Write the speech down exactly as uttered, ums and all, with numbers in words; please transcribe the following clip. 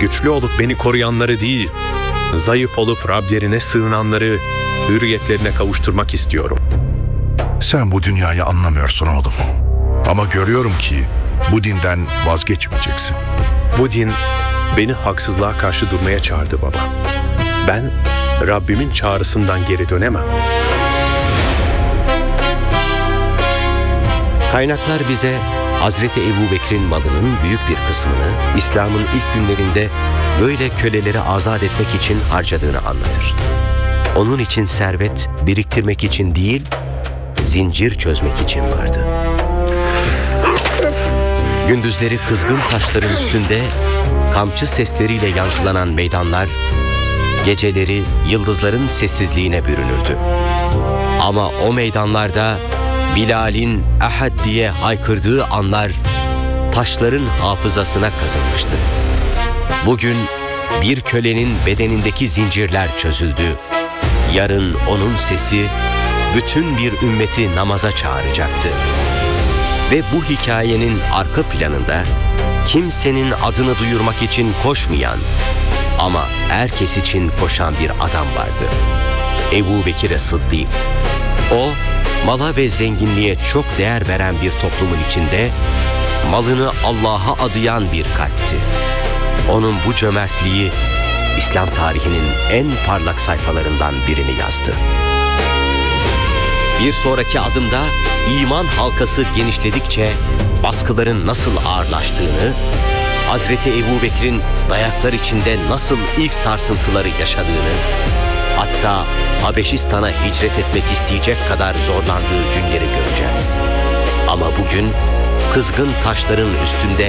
güçlü olup beni koruyanları değil, zayıf olup Rablerine sığınanları hürriyetlerine kavuşturmak istiyorum. Sen bu dünyayı anlamıyorsun oğlum. Ama görüyorum ki bu dinden vazgeçmeyeceksin. Bu din beni haksızlığa karşı durmaya çağırdı baba. Ben Rabbimin çağrısından geri dönemem. Kaynaklar bize Hazreti Ebubekir'in malının büyük bir kısmını İslam'ın ilk günlerinde böyle köleleri azat etmek için harcadığını anlatır. Onun için servet biriktirmek için değil, zincir çözmek için vardı. Gündüzleri kızgın taşların üstünde kamçı sesleriyle yankılanan meydanlar, geceleri yıldızların sessizliğine bürünürdü. Ama o meydanlarda Bilal'in "Ahad" diye haykırdığı anlar taşların hafızasına kazınmıştı. Bugün bir kölenin bedenindeki zincirler çözüldü. Yarın onun sesi bütün bir ümmeti namaza çağıracaktı. Ve bu hikayenin arka planında kimsenin adını duyurmak için koşmayan ama herkes için koşan bir adam vardı. Ebubekir Sıddık. O, mala ve zenginliğe çok değer veren bir toplumun içinde malını Allah'a adayan bir kalpti. Onun bu cömertliği İslam tarihinin en parlak sayfalarından birini yazdı. Bir sonraki adımda iman halkası genişledikçe baskıların nasıl ağırlaştığını, Hazreti Ebubekir'in dayaklar içinde nasıl ilk sarsıntıları yaşadığını, hatta Habeşistan'a hicret etmek isteyecek kadar zorlandığı günleri göreceğiz. Ama bugün kızgın taşların üstünde